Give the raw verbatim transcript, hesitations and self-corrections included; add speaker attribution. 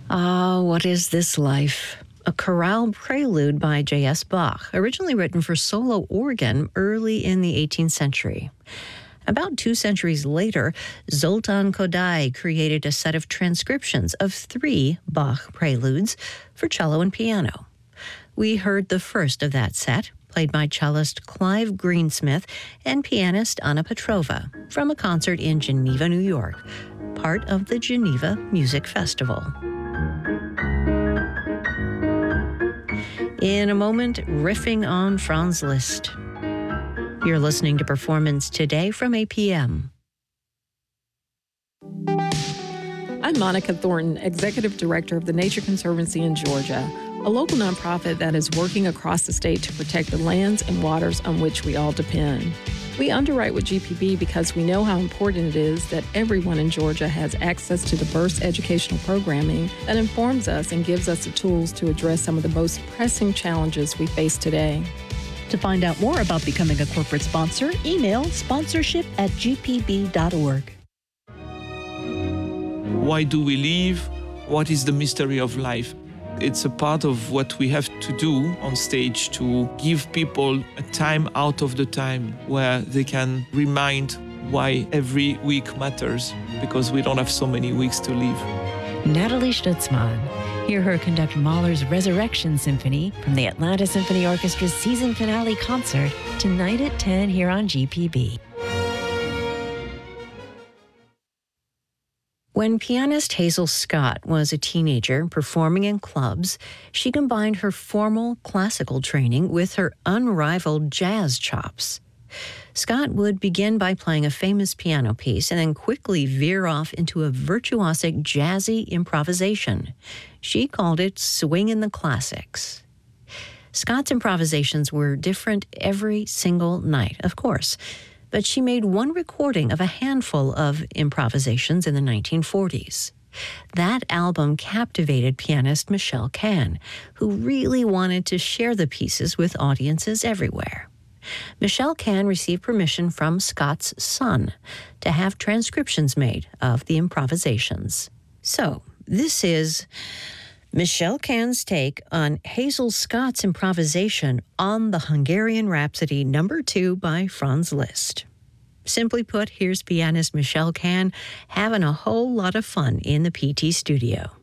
Speaker 1: Ah, what is this life? A chorale prelude by J S. Bach, originally written for solo organ early in the eighteenth century. About two centuries later, Zoltán Kodály created a set of transcriptions of three Bach preludes for cello and piano. We heard the first of that set, played by cellist Clive Greensmith and pianist Anna Petrova, from a concert in Geneva, New York, part of the Geneva Music Festival. In a moment, riffing on Franz Liszt. You're listening to Performance Today from A P M.
Speaker 2: I'm Monica Thornton, Executive Director of the Nature Conservancy in Georgia, a local nonprofit that is working across the state to protect the lands and waters on which we all depend. We underwrite with G P B because we know how important it is that everyone in Georgia has access to diverse educational programming that informs us and gives us the tools to address some of the most pressing challenges we face today.
Speaker 3: To find out more about becoming a corporate sponsor, email sponsorship at g p b dot org.
Speaker 4: Why do we live? What is the mystery of life? It's a part of what we have to do on stage to give people a time out of the time where they can remind why every week matters, because we don't have so many weeks to live.
Speaker 5: Natalie Stutzman. Hear her conduct Mahler's Resurrection Symphony from the Atlanta Symphony Orchestra's season finale concert tonight at ten here on G P B.
Speaker 1: When pianist Hazel Scott was a teenager performing in clubs, she combined her formal classical training with her unrivaled jazz chops. Scott would begin by playing a famous piano piece and then quickly veer off into a virtuosic jazzy improvisation. She called it swingin' the classics. Scott's improvisations were different every single night, of course, but she made one recording of a handful of improvisations in the nineteen forties. That album captivated pianist Michelle Kahn, who really wanted to share the pieces with audiences everywhere. Michelle Kahn received permission from Scott's son to have transcriptions made of the improvisations. So, this is Michelle Kahn's take on Hazel Scott's improvisation on the Hungarian Rhapsody number two by Franz Liszt. Simply put, here's pianist Michelle Kahn having a whole lot of fun in the P T studio.